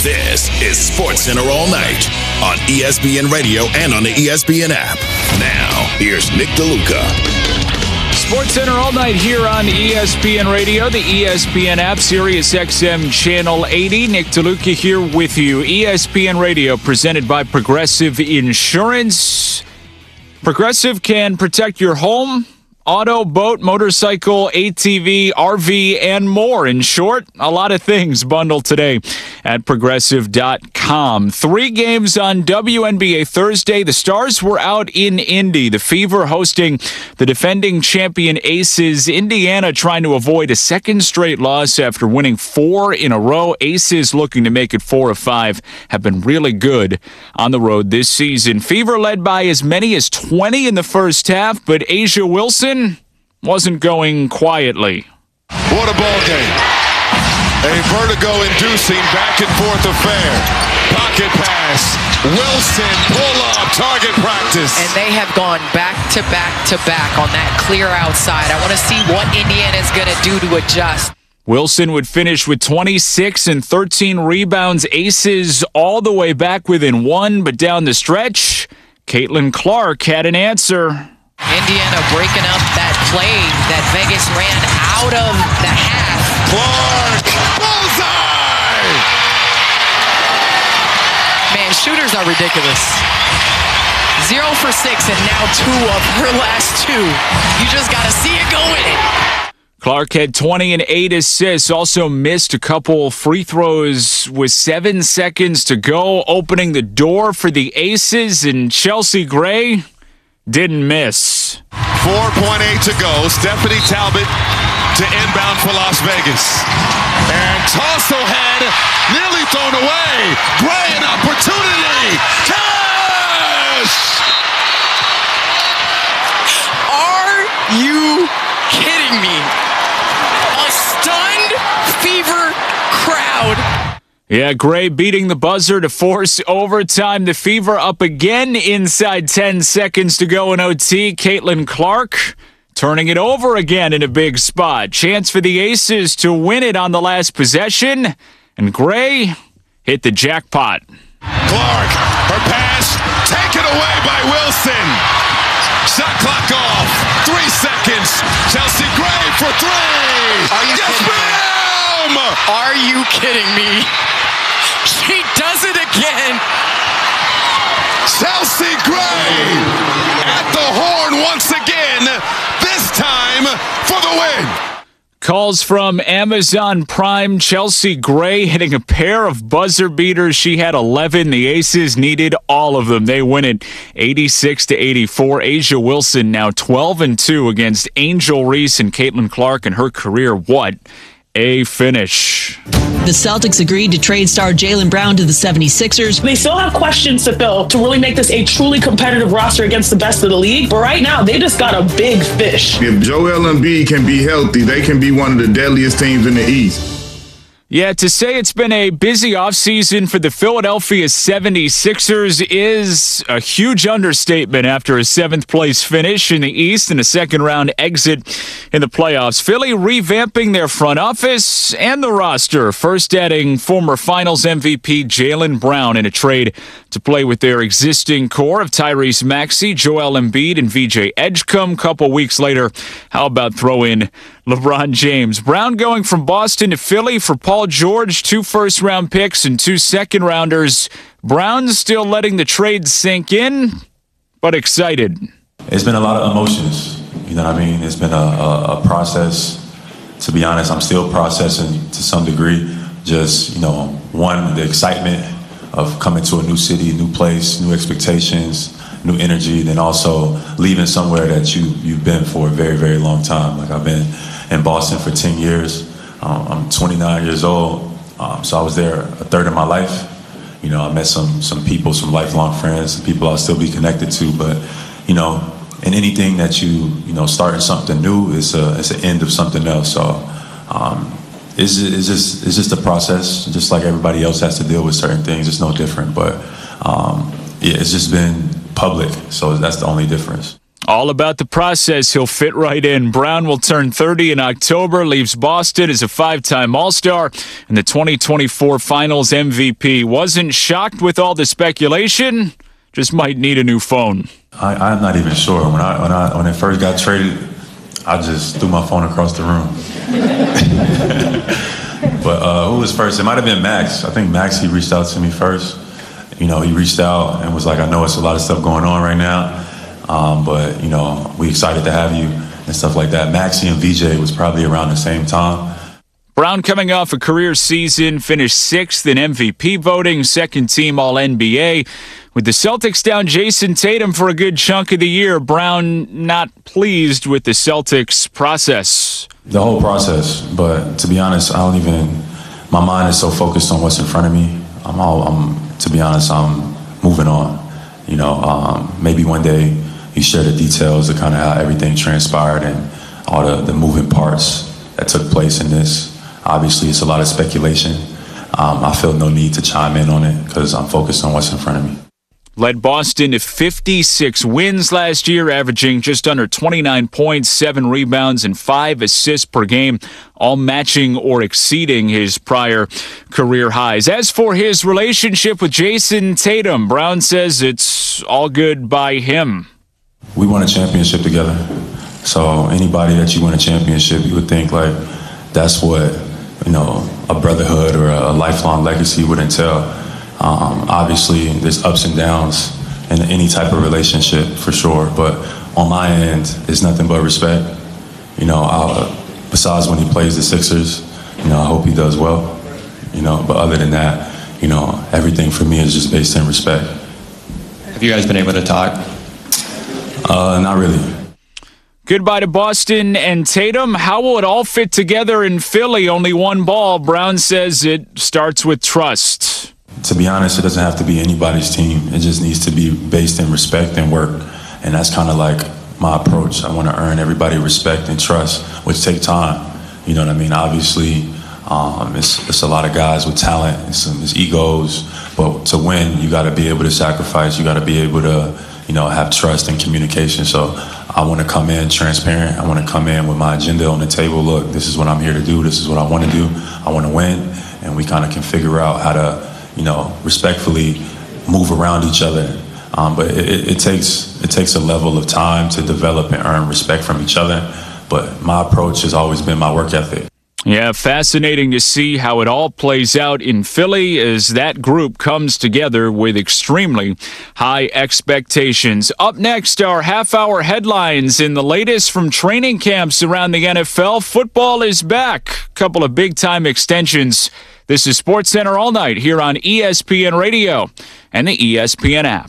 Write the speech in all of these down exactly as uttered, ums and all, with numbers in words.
This is SportsCenter All Night on E S P N Radio and on the E S P N app. Now, here's Nick DeLuca. SportsCenter All Night here on E S P N Radio, the E S P N app, Sirius X M Channel eighty. Nick DeLuca here with you. E S P N Radio presented by Progressive Insurance. Progressive can protect your home, auto, boat, motorcycle, A T V, R V, and more. In short, a lot of things bundled today at progressive dot com. Three games on W N B A Thursday. The Stars were out in Indy. The Fever hosting the defending champion Aces. Indiana trying to avoid a second straight loss after winning four in a row. Aces looking to make it four of five. Have been really good on the road this season. Fever led by as many as twenty in the first half, but A'ja Wilson wasn't going quietly. What a ball game. A vertigo-inducing back-and-forth affair. Pocket pass. Wilson, pull-up, target practice. And they have gone back-to-back-to-back on that clear outside. I want to see what Indiana's going to do to adjust. Wilson would finish with twenty-six and thirteen rebounds. Aces all the way back within one, but down the stretch, Caitlin Clark had an answer. Indiana breaking up that play that Vegas ran out of the half. Clark, bullseye! Man, shooters are ridiculous. Zero for six and now two of her last two. You just got to see it go in it. Clark had twenty and eight assists, also missed a couple free throws with seven seconds to go, opening the door for the Aces, and Chelsea Gray didn't miss. four point eight to go. Stephanie Talbot to inbound for Las Vegas. And Tosso had nearly thrown away. Gray, an opportunity. Cash! Are you kidding me? A stunned Fever crowd. Yeah, Gray beating the buzzer to force overtime. The Fever up again inside ten seconds to go in O T. Caitlin Clark turning it over again in a big spot. Chance for the Aces to win it on the last possession. And Gray hit the jackpot. Clark, her pass taken away by Wilson. Shot clock off. Three seconds. Chelsea Gray for three. Are you yes, kidding ma'am! Are you kidding me? She does it again. Chelsea Gray at the horn once again, this time for the win. Calls from Amazon Prime. Chelsea Gray hitting a pair of buzzer beaters. She had eleven. The Aces needed all of them. They win it eighty-six to eighty-four. A'ja Wilson now twelve and two against Angel Reese and Caitlin Clark in her career. What a finish. The Celtics agreed to trade star Jaylen Brown to the seventy-sixers. They still have questions to fill to really make this a truly competitive roster against the best of the league. But right now, they just got a big fish. If Joel Embiid can be healthy, they can be one of the deadliest teams in the East. Yeah, to say it's been a busy offseason for the Philadelphia seventy-sixers is a huge understatement after a seventh-place finish in the East and a second-round exit in the playoffs. Philly revamping their front office and the roster, first adding former Finals M V P Jaylen Brown in a trade to play with their existing core of Tyrese Maxey, Joel Embiid, and V J Edgecombe. Couple weeks later, how about throw in LeBron James? Brown going from Boston to Philly for Paul George, two first-round picks and two second-rounders. Brown's still letting the trade sink in, but excited. It's been a lot of emotions, you know what I mean? It's been a, a, a process. To be honest, I'm still processing to some degree. Just, you know, one, the excitement of coming to a new city, new place, new expectations, new energy, then also leaving somewhere that you, you've been for a very, very long time. Like I've been in Boston for ten years. Um, I'm twenty-nine years old, um, so I was there a third of my life. You know, I met some some people, some lifelong friends, some people I'll still be connected to. But, you know, in anything that you, you know, starting something new, it's a it's an end of something else. So um, it's, it's just it's just a process, just like everybody else has to deal with certain things. It's no different. But, um, yeah, it's just been public, so that's the only difference. All about the process. He'll fit right in. Brown will turn thirty in October, leaves Boston as a five-time All-Star and the twenty twenty-four Finals M V P. Wasn't shocked with all the speculation, just might need a new phone. I, I'm not even sure. When I when I when it first got traded, I just threw my phone across the room. But uh, who was first? It might have been Max. I think Max, he reached out to me first. You know, he reached out and was like, I know it's a lot of stuff going on right now. Um, but, you know, we excited to have you and stuff like that. Maxie and V J was probably around the same time. Brown coming off a career season, finished sixth in M V P voting, second team All N B A. With the Celtics down Jason Tatum for a good chunk of the year, Brown not pleased with the Celtics process. The whole process, but to be honest, I don't even, my mind is so focused on what's in front of me. I'm all, I'm, to be honest, I'm moving on. You know, um, maybe one day you share the details of kind of how everything transpired and all the, the moving parts that took place in this. Obviously, it's a lot of speculation. Um, I feel no need to chime in on it because I'm focused on what's in front of me. Led Boston to fifty-six wins last year, averaging just under twenty-nine points, seven rebounds, and five assists per game, all matching or exceeding his prior career highs. As for his relationship with Jason Tatum, Brown says it's all good by him. We won a championship together. So anybody that you win a championship, you would think like that's what, you know, a brotherhood or a lifelong legacy would entail. Um, obviously, there's ups and downs in any type of relationship for sure. But on my end, it's nothing but respect. You know, I'll, besides when he plays the Sixers, you know, I hope he does well. You know, but other than that, you know, everything for me is just based in respect. Have you guys been able to talk? Uh, not really. Goodbye to Boston and Tatum. How will it all fit together in Philly? Only one ball. Brown says it starts with trust. To be honest, it doesn't have to be anybody's team. It just needs to be based in respect and work. And that's kind of like my approach. I want to earn everybody respect and trust, which take time. You know what I mean? Obviously, um, it's, it's a lot of guys with talent and some it's egos. But to win, you got to be able to sacrifice. You got to be able to, you know, have trust and communication. So I want to come in transparent. I want to come in with my agenda on the table. Look, this is what I'm here to do. This is what I want to do. I want to win. And we kind of can figure out how to, you know, respectfully move around each other. Um, but it, it takes it takes a level of time to develop and earn respect from each other. But my approach has always been my work ethic. Yeah, fascinating to see how it all plays out in Philly as that group comes together with extremely high expectations. Up next, our half-hour headlines in the latest from training camps around the N F L. Football is back. A couple of big-time extensions. This is SportsCenter All Night here on E S P N Radio and the E S P N app.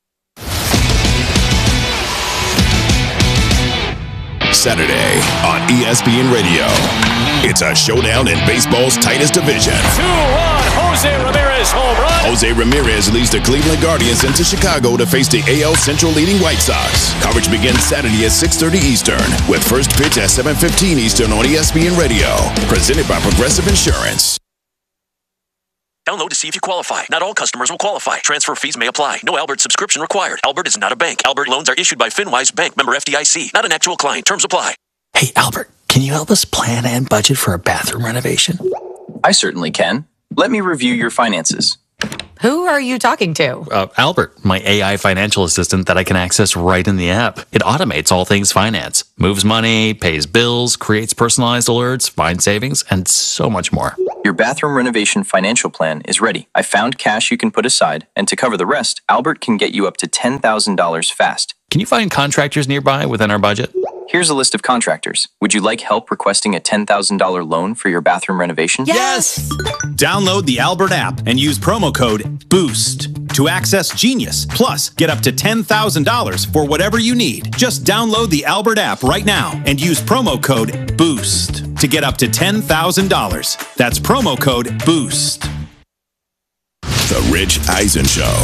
Saturday on E S P N Radio. It's a showdown in baseball's tightest division. Two-run Jose Ramirez home run. Jose Ramirez leads the Cleveland Guardians into Chicago to face the A L Central leading White Sox. Coverage begins Saturday at six thirty Eastern with first pitch at seven fifteen Eastern on E S P N Radio. Presented by Progressive Insurance. Download to see if you qualify. Not all customers will qualify. Transfer fees may apply. No Albert subscription required. Albert is not a bank. Albert loans are issued by FinWise Bank, member F D I C. Not an actual client. Terms apply. Hey, Albert, can you help us plan and budget for a bathroom renovation? I certainly can. Let me review your finances. Who are you talking to? Uh, Albert, my A I financial assistant that I can access right in the app. It automates all things finance, moves money, pays bills, creates personalized alerts, finds savings, and so much more. Your bathroom renovation financial plan is ready. I found cash you can put aside, and to cover the rest, Albert can get you up to ten thousand dollars fast. Can you find contractors nearby within our budget? Here's a list of contractors. Would you like help requesting a ten thousand dollars loan for your bathroom renovation? Yes! Download the Albert app and use promo code BOOST to access Genius. Plus, get up to ten thousand dollars for whatever you need. Just download the Albert app right now and use promo code BOOST to get up to ten thousand dollars. That's promo code BOOST. The Rich Eisen Show.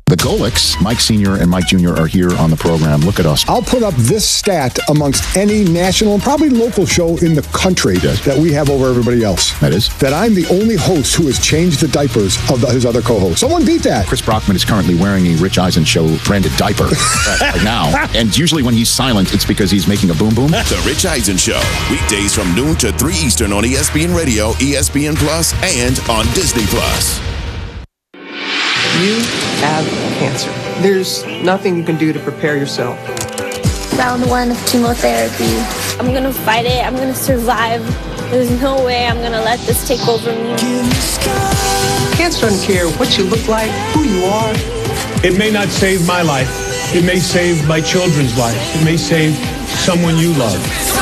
The Golics, Mike Senior and Mike Junior are here on the program. Look at us. I'll put up this stat amongst any national and probably local show in the country yes. that we have over everybody else. That is? That I'm the only host who has changed the diapers of the, his other co-hosts. Someone beat that. Chris Brockman is currently wearing a Rich Eisen Show branded diaper right now. And usually when he's silent, it's because he's making a boom boom. The Rich Eisen Show. Weekdays from noon to three Eastern on E S P N Radio, E S P N Plus, and on Disney Plus. You have cancer. There's nothing you can do to prepare yourself. Round one of chemotherapy. I'm gonna fight it. I'm gonna survive. There's no way I'm gonna let this take over me. Cancer doesn't care what you look like, who you are. It may not save my life. It may save my children's lives. It may save someone you love.